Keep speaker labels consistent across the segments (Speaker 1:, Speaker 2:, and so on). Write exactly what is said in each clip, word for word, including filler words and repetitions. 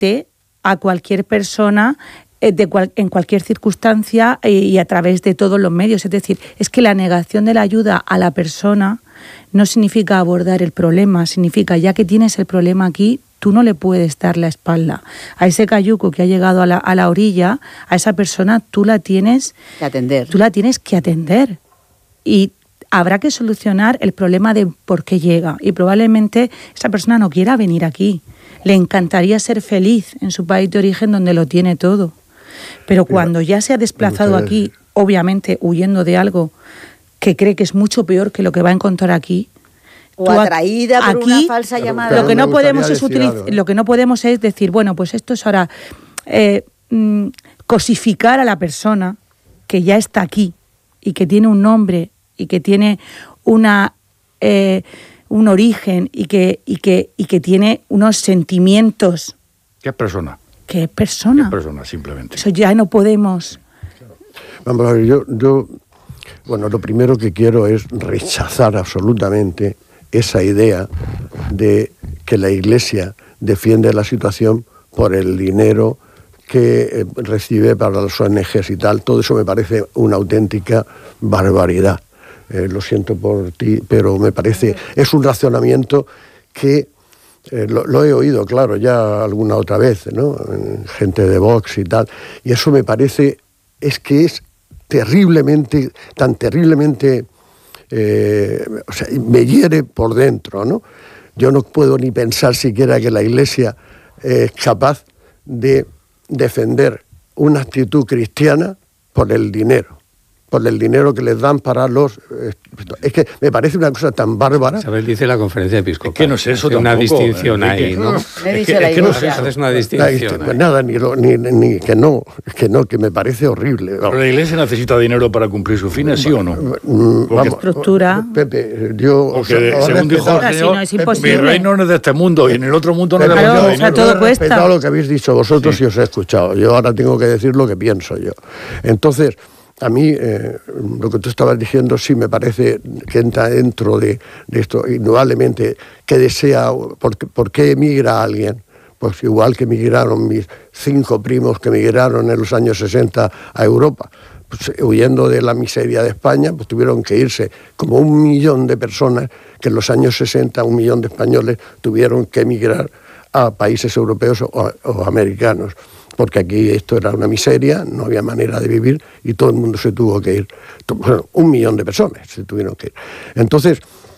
Speaker 1: adapte a cualquier persona de cual, en cualquier circunstancia y, y a través de todos los medios. Es decir, es que la negación de la ayuda a la persona no significa abordar el problema, significa ya que tienes el problema aquí, tú no le puedes dar la espalda. A ese cayuco que ha llegado a la, a la orilla, a esa persona tú la tienes
Speaker 2: que atender.
Speaker 1: Tú la tienes que atender. Y habrá que solucionar el problema de por qué llega. Y probablemente esa persona no quiera venir aquí. Le encantaría ser feliz en su país de origen donde lo tiene todo. Pero cuando ya se ha desplazado aquí, obviamente huyendo de algo que cree que es mucho peor que lo que va a encontrar aquí,
Speaker 2: o atraída por
Speaker 1: aquí,
Speaker 2: una falsa llamada.
Speaker 1: Lo que no podemos es utilizar, lo que no podemos es decir, bueno, pues esto es ahora eh, mm, cosificar a la persona que ya está aquí y que tiene un nombre y que tiene una eh, un origen y que y que y que tiene unos sentimientos.
Speaker 3: ¿Qué persona?
Speaker 1: ¿Qué persona?
Speaker 3: ¿Qué persona, simplemente?
Speaker 1: Eso ya no podemos.
Speaker 4: Vamos a ver, yo, yo, bueno, lo primero que quiero es rechazar absolutamente esa idea de que la Iglesia defiende la situación por el dinero que recibe para las O N Ges y tal. Todo eso me parece una auténtica barbaridad. Eh, lo siento por ti, pero me parece, es un razonamiento que Eh, lo, lo he oído, claro, ya alguna otra vez, ¿no? Gente de Vox y tal, y eso me parece, es que es terriblemente, tan terriblemente, eh, o sea, me hiere por dentro, ¿no? Yo no puedo ni pensar siquiera que la Iglesia es capaz de defender una actitud cristiana por el dinero. por el dinero que les dan para los... Es que me parece una cosa tan bárbara.
Speaker 5: Isabel dice la conferencia episcopal.
Speaker 3: Es que no sé eso
Speaker 5: hace una
Speaker 3: tampoco,
Speaker 5: distinción
Speaker 3: eh,
Speaker 5: ahí,
Speaker 3: que,
Speaker 5: ¿no?
Speaker 2: Me dice la
Speaker 3: es que no
Speaker 2: Iglesia.
Speaker 5: Haces una distinción.
Speaker 4: Pues
Speaker 5: ahí.
Speaker 4: nada, ni, lo, ni, ni que no, que no, que me parece horrible.
Speaker 3: ¿Pero la Iglesia necesita dinero para cumplir sus fines, sí o no?
Speaker 4: Mm,
Speaker 3: Porque-
Speaker 1: Estructura.
Speaker 4: Pepe, yo...
Speaker 3: Porque,
Speaker 4: os
Speaker 3: según dijo
Speaker 4: respeto-
Speaker 3: el
Speaker 1: Así
Speaker 3: Señor,
Speaker 1: no es
Speaker 3: mi
Speaker 1: imposible.
Speaker 3: reino no es de este mundo y en el otro mundo no
Speaker 4: Pepe,
Speaker 3: le
Speaker 1: Claro,
Speaker 3: damos
Speaker 1: o sea,
Speaker 3: dinero.
Speaker 1: todo
Speaker 4: he
Speaker 1: cuesta.
Speaker 4: respetado lo que habéis dicho vosotros
Speaker 3: Sí.
Speaker 4: y os he escuchado. Yo ahora tengo que decir lo que pienso yo. Entonces, a mí, eh, lo que tú estabas diciendo sí me parece que entra dentro de, de esto, indudablemente, que desea, ¿por, por qué emigra alguien? Pues igual que emigraron mis cinco primos que emigraron en los años sesenta a Europa, pues, huyendo de la miseria de España, pues tuvieron que irse, como un millón de personas que en los años sesenta, un millón de españoles tuvieron que emigrar a países europeos o, o americanos, porque aquí esto era una miseria, no había manera de vivir y todo el mundo se tuvo que ir. Bueno, un millón de personas se tuvieron que ir. Entonces,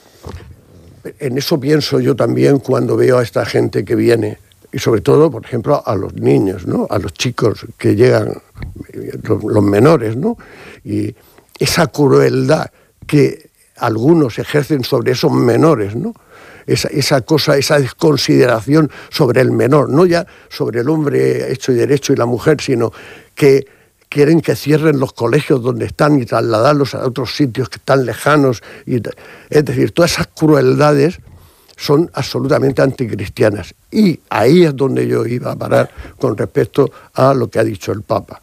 Speaker 4: en eso pienso yo también cuando veo a esta gente que viene, y sobre todo, por ejemplo, a los niños, ¿no? A los chicos que llegan, los, los menores, ¿no? Y esa crueldad que algunos ejercen sobre esos menores, ¿no? Esa, esa cosa, esa desconsideración sobre el menor, no ya sobre el hombre hecho y derecho y la mujer, sino que quieren que cierren los colegios donde están y trasladarlos a otros sitios que están lejanos. Y, es decir, todas esas crueldades son absolutamente anticristianas. Y ahí es donde yo iba a parar con respecto a lo que ha dicho el Papa.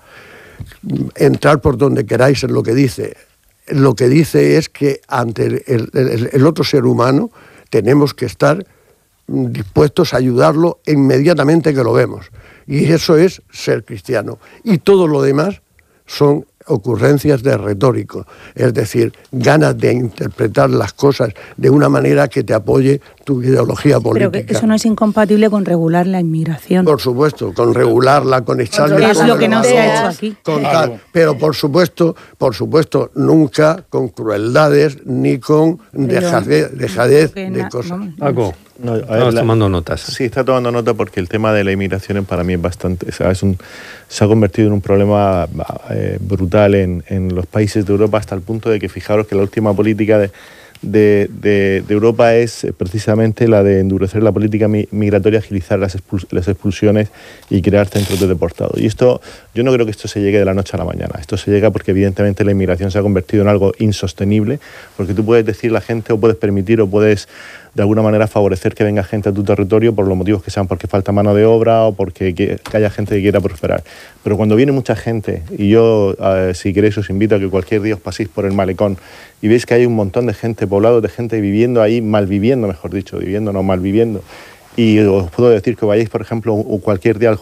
Speaker 4: Entrar por donde queráis en lo que dice. Lo que dice es que ante el, el, el otro ser humano tenemos que estar dispuestos a ayudarlo inmediatamente que lo vemos. Y eso es ser cristiano. Y todo lo demás son ocurrencias de retórico, es decir, ganas de interpretar las cosas de una manera que te apoye tu ideología política.
Speaker 1: Pero que eso no es incompatible con regular la inmigración.
Speaker 4: Por supuesto, con regularla, con echarle...
Speaker 1: Es lo que no se ha hecho aquí.
Speaker 4: Con
Speaker 3: Claro.
Speaker 4: tal, pero por supuesto, por supuesto, nunca con crueldades ni con dejadez, dejadez
Speaker 1: que
Speaker 4: de
Speaker 1: na-
Speaker 4: cosas.
Speaker 1: vamos,
Speaker 5: Paco,
Speaker 6: No, a ver,
Speaker 5: estamos
Speaker 6: la-
Speaker 5: tomando notas.
Speaker 6: Sí, está tomando nota porque el tema de la inmigración para mí es bastante, o sea, es un, se ha convertido en un problema eh, brutal en, en los países de Europa, hasta el punto de que fijaros que la última política de, de, de, de Europa es precisamente la de endurecer la política mi, migratoria, agilizar las, expuls, las expulsiones y crear centros de deportados. Y esto, yo no creo que esto se llegue de la noche a la mañana. Esto se llega porque evidentemente la inmigración se ha convertido en algo insostenible, porque tú puedes decir a la gente, o puedes permitir, o puedes de alguna manera favorecer que venga gente a tu territorio por los motivos que sean, porque falta mano de obra o porque que haya gente que quiera prosperar. Pero cuando viene mucha gente, y yo, eh, si queréis, os invito a que cualquier día os paséis por el malecón y veis que hay un montón de gente, poblados de gente viviendo ahí, mal viviendo, mejor dicho, viviendo, no mal viviendo, Y os puedo decir que vayáis, por ejemplo, cualquier día al